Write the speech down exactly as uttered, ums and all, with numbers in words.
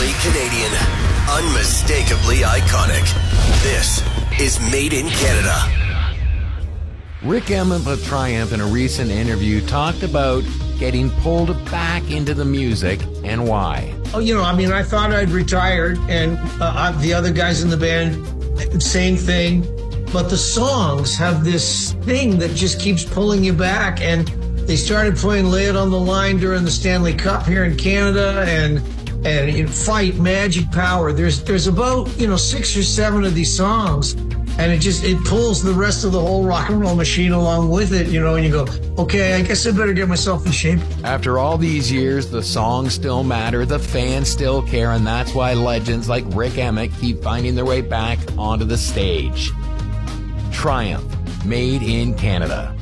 Unmistakably Canadian. Unmistakably iconic. This is Made in Canada. Rik Emmett of Triumph, in a recent interview, talked about getting pulled back into the music and why. Oh, you know, I mean, I thought I'd retired, and uh, the other guys in the band, same thing. But the songs have this thing that just keeps pulling you back. And they started playing Lay It on the Line during the Stanley Cup here in Canada, and and you know, Fight, Magic Power. There's there's about, you know, six or seven of these songs, and it just it pulls the rest of the whole rock and roll machine along with it, you know. And you go, okay, I guess I better get myself in shape. After all these years, the songs still matter, the fans still care, and that's why legends like Rik Emmett keep finding their way back onto the stage. Triumph, Made in Canada.